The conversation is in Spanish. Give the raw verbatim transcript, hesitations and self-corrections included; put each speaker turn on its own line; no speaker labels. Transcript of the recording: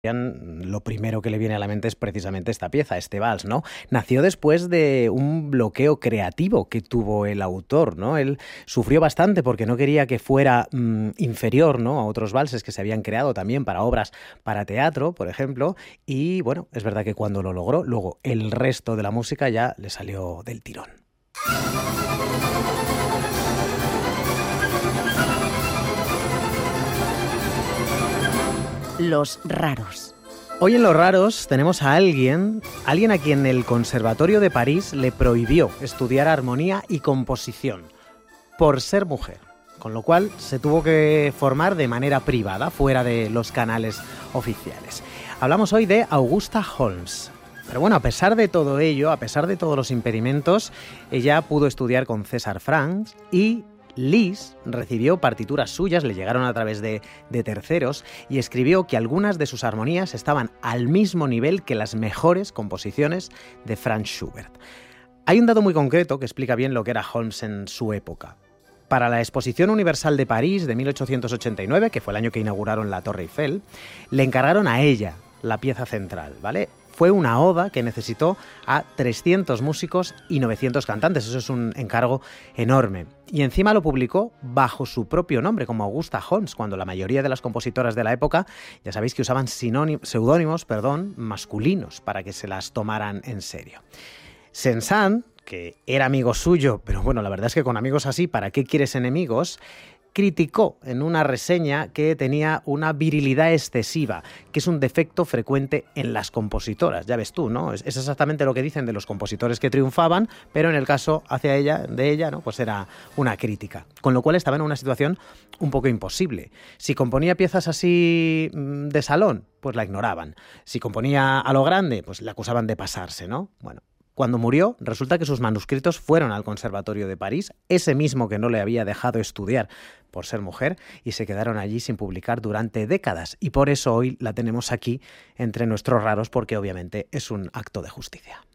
lo primero que le viene a la mente es precisamente esta pieza, este vals, ¿no? Nació después de un bloqueo creativo que tuvo el autor, ¿no? Él sufrió bastante porque no quería que fuera mmm, inferior, ¿no?, a otros valses que se habían creado también para obras para teatro, por ejemplo, y bueno, es verdad que cuando lo logró, luego el resto de la música ya le salió del tirón.
Los raros.
Hoy en Los Raros tenemos a alguien, alguien a quien el Conservatorio de París le prohibió estudiar armonía y composición por ser mujer, con lo cual se tuvo que formar de manera privada, fuera de los canales oficiales. Hablamos hoy de Augusta Holmes. Pero bueno, a pesar de todo ello, a pesar de todos los impedimentos, ella pudo estudiar con César Franck y Liszt recibió partituras suyas, le llegaron a través de, de terceros, y escribió que algunas de sus armonías estaban al mismo nivel que las mejores composiciones de Franz Schubert. Hay un dato muy concreto que explica bien lo que era Holmes en su época. Para la Exposición Universal de París de mil ochocientos ochenta y nueve, que fue el año que inauguraron la Torre Eiffel, le encargaron a ella la pieza central, ¿vale? Fue una oda que necesitó a trescientos músicos y novecientos cantantes. Eso es un encargo enorme. Y encima lo publicó bajo su propio nombre, como Augusta Holmes, cuando la mayoría de las compositoras de la época, ya sabéis que usaban seudónimos, perdón, masculinos para que se las tomaran en serio. Saint-Saëns, que era amigo suyo, pero bueno, la verdad es que con amigos así, ¿para qué quieres enemigos?, criticó en una reseña que tenía una virilidad excesiva, que es un defecto frecuente en las compositoras. Ya ves tú, ¿no? Es, es exactamente lo que dicen de los compositores que triunfaban, pero en el caso hacia ella, de ella, ¿no?, pues era una crítica. Con lo cual estaba en una situación un poco imposible. Si componía piezas así de salón, pues la ignoraban. Si componía a lo grande, pues la acusaban de pasarse, ¿no? Bueno. Cuando murió, resulta que sus manuscritos fueron al Conservatorio de París, ese mismo que no le había dejado estudiar por ser mujer, y se quedaron allí sin publicar durante décadas. Y por eso hoy la tenemos aquí entre nuestros raros, porque obviamente es un acto de justicia.